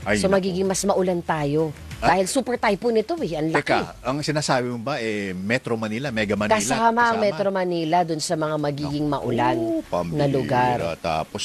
Ay, So naku. magiging mas maulan tayo. Ah, Dahil super typhoon ito ang laki. Teka, ang sinasabi mo ba, Metro Manila, Mega Manila, Kasama ang kasama? Metro Manila dun sa mga magiging maulan Naku, na lugar. pambihira. Tapos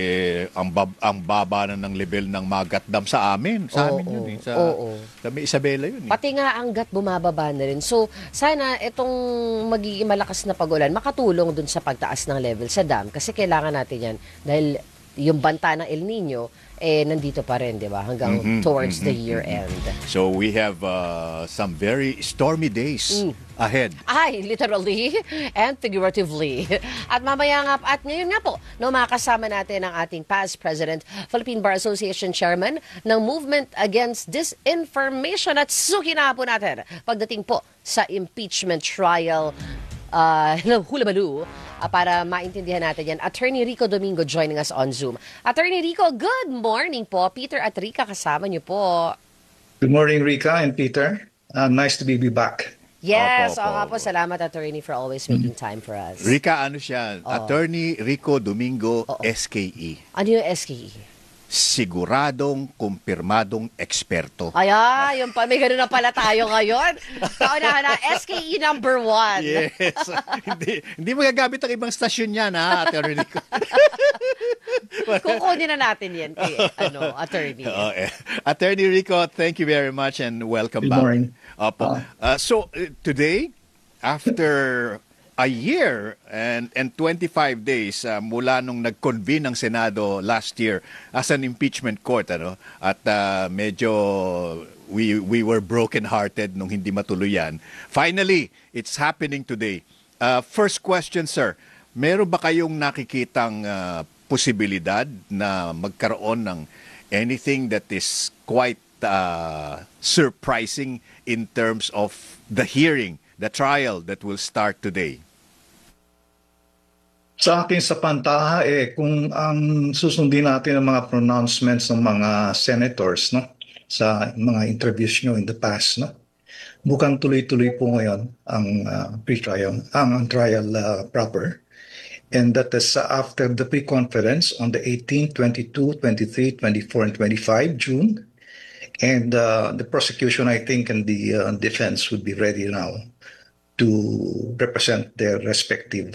ang baba na ng level ng Magat Dam sa amin. Sa amin yun Oo, eh. oo. Sa May Isabela yun eh. Pati nga ang gat bumababa na rin. So, sana itong magiging malakas na pag-ulan makatulong dun sa pagtaas ng level sa dam kasi kailangan natin yan dahil yung banta ng El Nino nandito pa rin, di ba? Hanggang towards the year end. So we have some very stormy days ahead. Ay, literally and figuratively. At mamaya nga, at ngayon nga po, no, makakasama natin ang ating past President, Philippine Bar Association Chairman ng Movement Against Disinformation at suki na po natin pagdating po sa impeachment trial ng hulabaloo para maintindihan natin yan. Attorney Rico Domingo joining us on Zoom. Attorney Rico, good morning po. Peter at Rica, kasama niyo po. Good morning, Rica and Peter. Nice to be back. Yes, Opo, oo nga opo. po. Salamat, Attorney, for always making time for us. Rica, ano siya? Attorney Rico Domingo, SKE. Ano yung SKE? Siguradong, kumpirmadong eksperto. Yung pa, may gano'n na pala tayo ngayon. Kaunahan na, SKE number 1. Yes. hindi magagamit ang ibang stasyon yan, ha, Attorney Rico. Kukunin na natin yan kay attorney. Attorney Rico, thank you very much and welcome Good back. morning. Opo. Today, after a year and 25 days mula nung nag-convene ang Senado last year as an impeachment court, at medyo we were broken-hearted nung hindi matuloy yan. Finally, it's happening today. First question, sir. Meron ba kayong nakikitang posibilidad na magkaroon ng anything that is quite surprising in terms of the hearing, the trial that will start today? Sa akin sa pantaha, kung ang susundin natin ang mga pronouncements ng mga senators, no, sa mga interviews nyo in the past, no, mukhang tuloy-tuloy po ngayon ang pre-trial, ang trial proper. And that is after the pre-conference on the 18th, 22, 23, 24, and 25 June. And the prosecution, I think, and the defense would be ready now to represent their respective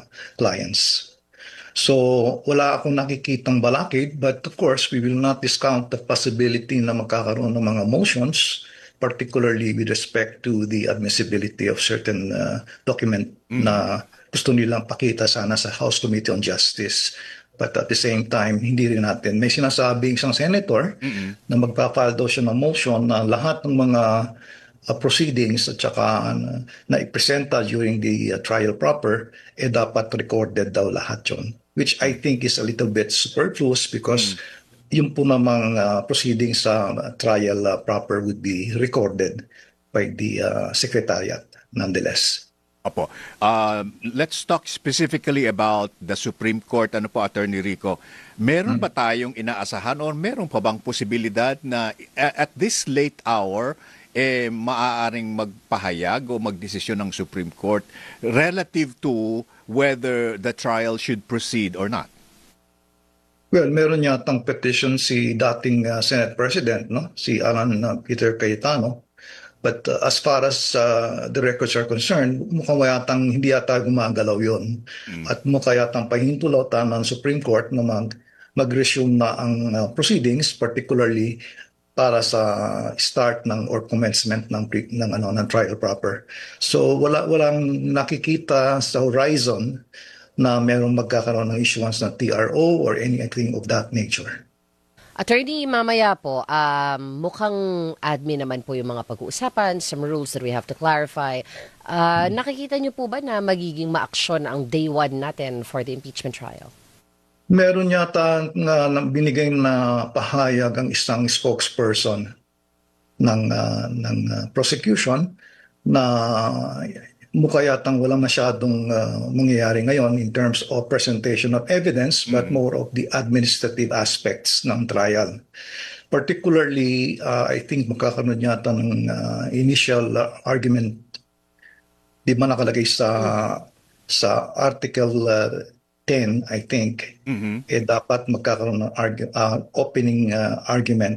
clients. So, wala akong nakikitang balakid, but of course, we will not discount the possibility na magkakaroon ng mga motions, particularly with respect to the admissibility of certain document na gusto nilang pakita sana sa House Committee on Justice. But at the same time, hindi rin natin. May sinasabing isang senator na magpa-file daw siya ng motion na lahat ng mga proceedings at saka na ipresenta during the trial proper, dapat recorded daw lahat yun. Which I think is a little bit superfluous because yung po namang proceedings sa trial proper would be recorded by the Secretariat nonetheless. Opo. Let's talk specifically about the Supreme Court. Ano po, Attorney Rico? Meron ba tayong inaasahan o meron pa bang posibilidad na at this late hour, maaaring magpahayag o magdesisyon ng Supreme Court relative to whether the trial should proceed or not? Well, meron yatang petition si dating Senate President, no? Si Alan Peter Cayetano. But as far as the records are concerned, mukhang hindi yata gumagalaw yun. At mukha yatang pahintulatan ng Supreme Court na mag-resume na ang proceedings, particularly para sa start ng or commencement ng trial proper. So walang nakikita sa horizon na merong magkakaroon ng issuance ng TRO or anything of that nature. Attorney, mamaya po, mukhang admin naman po yung mga pag-uusapan, some rules that we have to clarify. Nakikita niyo po ba na magiging maaksyon ang day 1 natin for the impeachment trial? Meron yata binigay na pahayag ang isang spokesperson ng prosecution na mukha yatang wala masyadong mangyayari ngayon in terms of presentation of evidence but more of the administrative aspects ng trial. Particularly, I think magkakaroon yata ng initial argument, di ba nakalagay sa Article 10, I think, dapat magkakaroon ng opening argument